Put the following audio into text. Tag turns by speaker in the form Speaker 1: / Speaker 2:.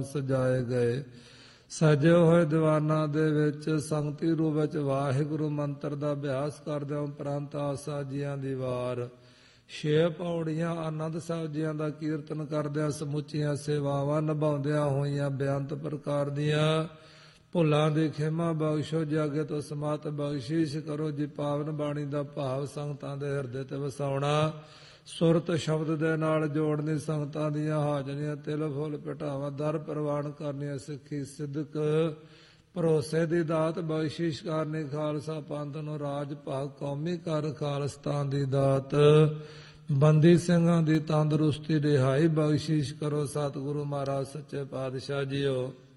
Speaker 1: ਸਜਾਏ ਗਏ। ਸਜੇ ਹੋਏ ਦੀਵਾਨਾਂ ਦੇ ਵਿੱਚ ਸੰਗਤੀ ਰੂਪ ਵਿੱਚ ਵਾਹਿਗੁਰੂ ਮੰਤਰ ਦਾ ਅਭਿਆਸ ਕਰਦਿਆਂ ਉਪਰੰਤ ਆਸਾ ਜੀਆਂ ਦੀ ਵਾਰ 6 ਪੌੜੀਆਂ ਆਨੰਦ ਸਾਹਿਬ ਜੀਆਂ ਦਾ ਕੀਰਤਨ ਕਰਦਿਆਂ ਸਮੁੱਚੀਆਂ ਸੇਵਾਵਾਂ ਨਿਭਾਉਂਦਿਆਂ ਹੋਈਆਂ ਬੇਅੰਤ ਪ੍ਰਕਾਰ ਦੀਆਂ ਭੁੱਲਾਂ ਦੀ ਖਿਮਾ ਬਖਸ਼ੋ ਜੀ। ਅੱਗੇ ਤੋਂ ਸਮਤ ਬਖਸ਼ਿਸ਼ ਕਰੋ ਜੀ। ਪਾਵਨ ਬਾਣੀ ਦਾ ਭਾਵ ਸੰਗਤਾਂ ਦੇ ਹਿਰਦੇ ਤੇ ਵਸਾਉਣਾ, ਸੁਰਤ ਸ਼ਬਦ ਦੇ ਨਾਲ ਜੋੜਨੀ, ਸੰਗਤਾਂ ਦੀਆਂ ਹਾਜ਼ਰੀਆਂ ਤਿਲ ਫੁੱਲ ਪਟਾਵਾ ਦਰ ਪ੍ਰਵਾਨ ਕਰਨੀਆਂ, ਸਿੱਖੀ ਸਿੱਧਕ ਭਰੋਸੇ ਦੀ ਦਾਤ ਬਖਸ਼ਿਸ਼ ਕਰਨੀ, ਖਾਲਸਾ ਪੰਥ ਨੂੰ ਰਾਜ ਭਾਗ ਕੌਮੀ ਕਰ ਖਾਲਸਤਾਨ ਦੀ ਦਾਤ, ਬੰਦੀ ਸਿੰਘਾਂ ਦੀ ਤੰਦਰੁਸਤੀ ਰਿਹਾਈ ਬਖਸ਼ਿਸ਼ ਕਰੋ। ਸਤਿਗੁਰੂ ਮਹਾਰਾਜ ਸੱਚੇ ਪਾਤਸ਼ਾਹ ਜੀਓ।